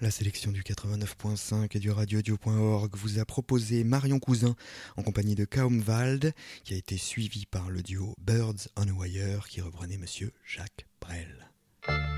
La sélection du 89.5 et du radioaudio.org vous a proposé Marion Cousin en compagnie de Kaumwald, qui a été suivi par le duo Birds on a Wire qui reprenait Monsieur Jacques Brel.